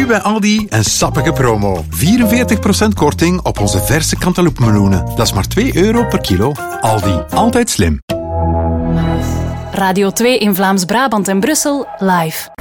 Nu bij Aldi een sappige promo. 44% korting op onze verse cantaloupemeloenen. Dat is maar €2 per kilo. Aldi, altijd slim. Radio 2 in Vlaams-Brabant en Brussel, live.